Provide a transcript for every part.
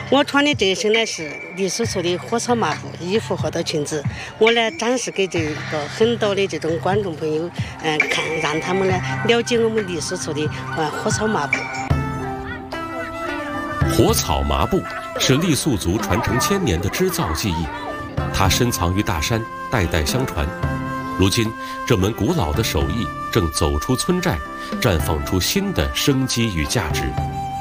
我穿的这一身呢是傈僳族的火草麻布衣服和的裙子，我呢展示给这个很多的这种观众朋友，看，让他们呢了解我们傈僳族的火草麻布。 火草麻布是傈僳族传承1000年的织造技艺，它深藏于大山，代代相传。如今，这门古老的手艺正走出村寨，绽放出新的生机与价值。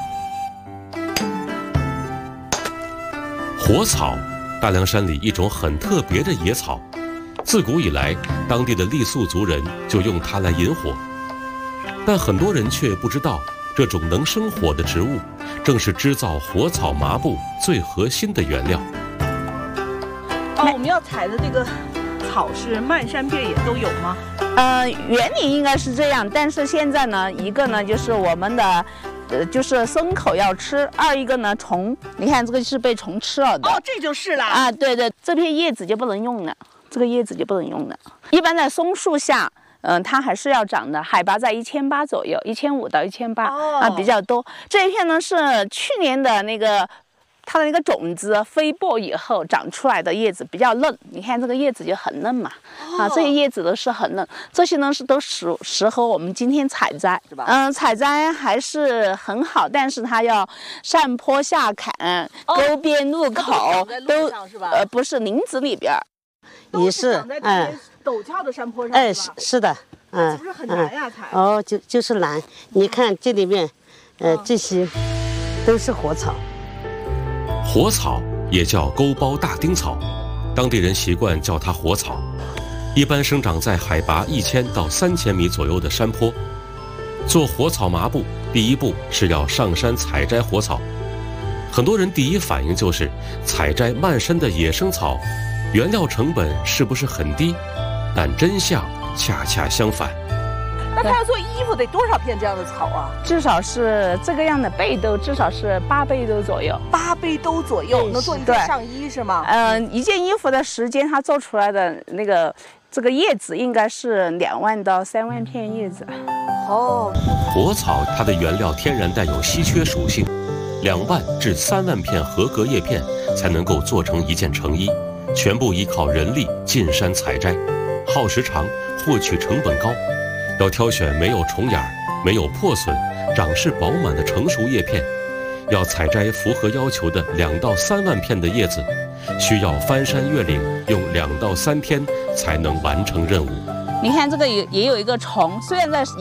火草，大凉山里一种很特别的野草，自古以来，当地的傈僳族人就用它来引火。但很多人却不知道，这种能生火的植物，正是织造火草麻布最核心的原料。 我们要采的这个草是漫山遍野都有吗？ 原理应该是这样，但是现在呢，一个呢就是我们的。就是牲口要吃，二一个呢虫，你看这个是被虫吃了的。 这就是了啊，对对，这片叶子就不能用了，这个叶子就不能用了。一般在松树下，它还是要长的，海拔在1800左右，1500到1800比较多。这一片呢是去年的那个。它的那个种子飞播以后长出来的叶子比较嫩，你看这个叶子就很嫩嘛，这些叶子都是很嫩，这些呢是都适合我们今天采摘，是吧？采摘还是很好，但是它要上坡下坎，沟边路口都不是林子里边， 也是陡峭的山坡上， 是的， 是不是很难呀？采就是难，你看这里面，这些都是火草。 火草也叫沟包大丁草，当地人习惯叫它火草，一般生长在海拔1000到3000米左右的山坡。做火草麻布，第一步是要上山采摘火草。很多人第一反应就是采摘漫山的野生草，原料成本是不是很低？但真相恰恰相反。 那他要做衣服得多少片这样的草啊？ 至少是这个样的背兜，至少是8背兜左右。 8背兜左右能做一件上衣是吗？ 一件衣服的时间，它做出来的这个叶子应该是2万到3万片叶子。 火草它的原料天然带有稀缺属性，2万至3万片合格叶片才能够做成一件成衣，全部依靠人力进山采摘，耗时长，获取成本高。要挑选没有虫眼、没有破损、长势饱满的成熟叶片，要采摘符合要求的2到3万片的叶子，需要翻山越岭，用2到3天才能完成任务。 你看这个也有一个虫，虽然在